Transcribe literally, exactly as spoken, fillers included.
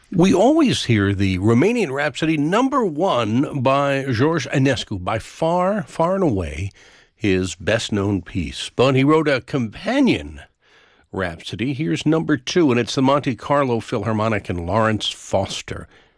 We always hear the Romanian Rhapsody number one by George Enescu, by far, far and away his best-known piece. But he wrote a companion Rhapsody. Here's number two, and it's the Monte Carlo Philharmonic and Lawrence Foster